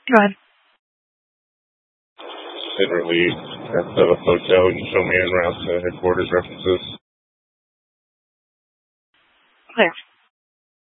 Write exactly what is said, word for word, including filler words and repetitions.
Go ahead. Hit release at the hotel and show me en route to headquarters references. Clear.